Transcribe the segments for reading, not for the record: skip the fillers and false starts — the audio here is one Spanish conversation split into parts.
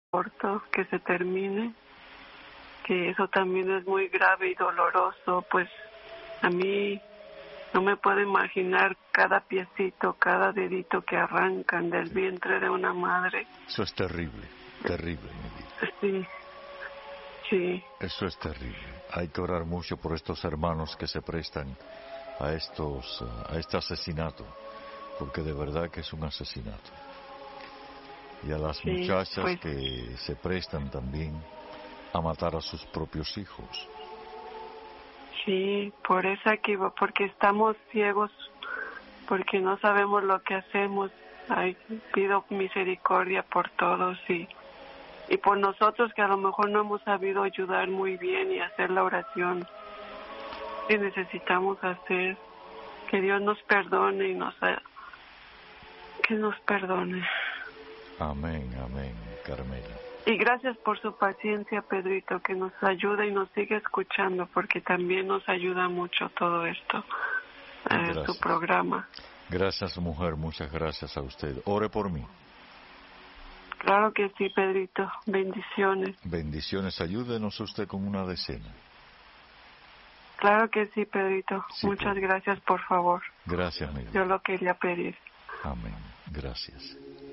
aborto, que se termine, que eso también es muy grave y doloroso, pues a mí no me puedo imaginar cada piecito, cada dedito que arrancan del vientre de una madre. Eso es terrible, terrible, mi vida. Sí, sí. Eso es terrible. Hay que orar mucho por estos hermanos que se prestan a este asesinato, porque de verdad que es un asesinato. Y a las muchachas pues, que se prestan también a matar a sus propios hijos. Sí, por eso porque estamos ciegos, porque no sabemos lo que hacemos. Ay, pido misericordia por todos y por nosotros que a lo mejor no hemos sabido ayudar muy bien y hacer la oración que necesitamos hacer. Que Dios nos perdone y que nos perdone. Amén, amén, Carmela. Y gracias por su paciencia, Pedrito, que nos ayuda y nos sigue escuchando, porque también nos ayuda mucho todo esto, su programa. Gracias, mujer, muchas gracias a usted. Ore por mí. Claro que sí, Pedrito. Bendiciones. Bendiciones. Ayúdenos usted con una decena. Claro que sí, Pedrito. Sí, muchas gracias, por favor. Gracias, mi vida. Yo lo quería pedir. Amén. Gracias.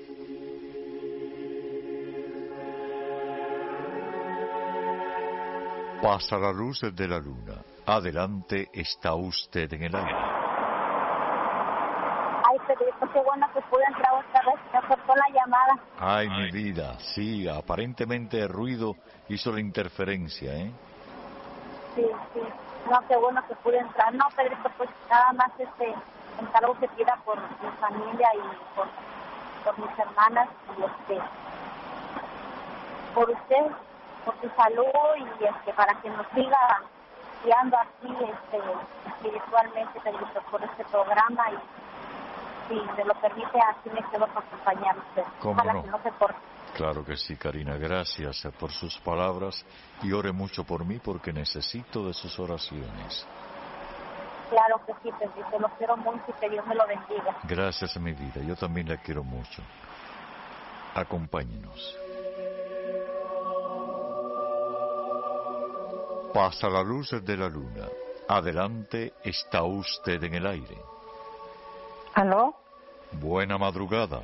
Pasa la luz de la luna. Adelante, está usted en el aire. Ay, Pedrito, qué bueno que pude entrar otra vez. Me cortó la llamada. Ay, mi vida. Sí, aparentemente el ruido hizo la interferencia, ¿eh? Sí. No, qué bueno que pude entrar. No, Pedrito, pues nada más encargo que pida por mi familia y por mis hermanas y por usted, por su salud y para que nos siga guiando así espiritualmente, Pedrito, por este programa y si me lo permite, así me quedo para acompañar a usted. ¿Cómo no? Que no se corte. Claro que sí, Karina. Gracias por sus palabras y ore mucho por mí porque necesito de sus oraciones. Claro que sí, Pedrito. Lo quiero mucho y que Dios me lo bendiga. Gracias, mi vida. Yo también la quiero mucho. Acompáñenos. Pasa la luz de la luna. Adelante, está usted en el aire. ¿Aló? Buena madrugada.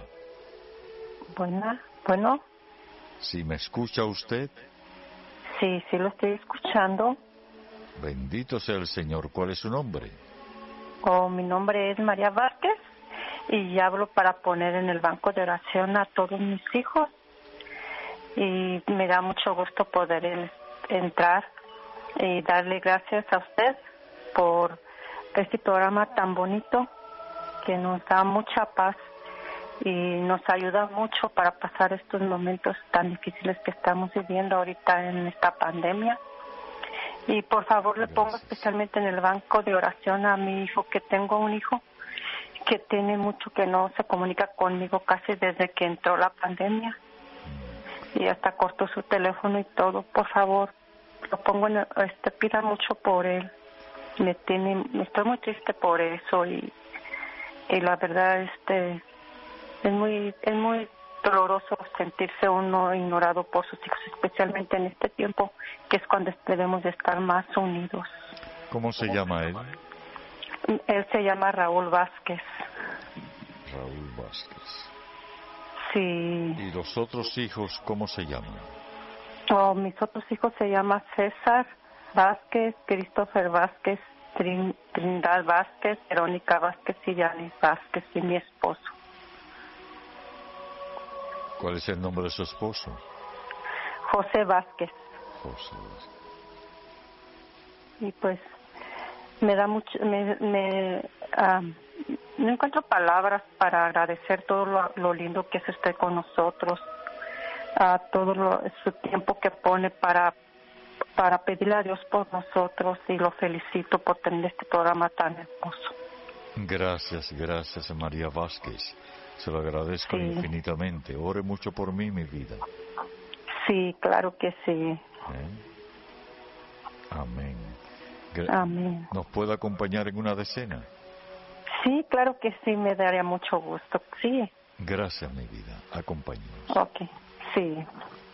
Bueno. ¿Sí me escucha usted? Sí, lo estoy escuchando. Bendito sea el Señor. ¿Cuál es su nombre? Mi nombre es María Vázquez y hablo para poner en el banco de oración a todos mis hijos. Y me da mucho gusto poder entrar y darle gracias a usted por este programa tan bonito que nos da mucha paz y nos ayuda mucho para pasar estos momentos tan difíciles que estamos viviendo ahorita en esta pandemia. Y por favor le pongo especialmente en el banco de oración a mi hijo, que tengo un hijo que tiene mucho que no se comunica conmigo casi desde que entró la pandemia y hasta cortó su teléfono y todo. Por favor, lo pongo pida mucho por él. Estoy muy triste por eso y la verdad es muy doloroso sentirse uno ignorado por sus hijos, especialmente en este tiempo que es cuando debemos de estar más unidos. ¿Cómo se llama él? Él se llama Raúl Vázquez. Raúl Vázquez. Sí. ¿Y los otros hijos cómo se llaman? Mis otros hijos se llaman César Vázquez, Christopher Vázquez, Trindad Vázquez, Verónica Vázquez y Yanis Vázquez, y mi esposo. ¿Cuál es el nombre de su esposo? José Vázquez. José Vázquez. Y pues me da mucho, no encuentro palabras para agradecer todo lo lindo que es usted con nosotros, a su tiempo que pone para pedirle a Dios por nosotros, y lo felicito por tener este programa tan hermoso. Gracias María Vázquez. Se lo agradezco infinitamente. Ore mucho por mí, mi vida. Sí, claro que sí. Amén. Amén. ¿Nos puede acompañar en una decena? Sí, claro que sí, me daría mucho gusto. Sí. Gracias, mi vida. Acompáñenos. Ok, sí.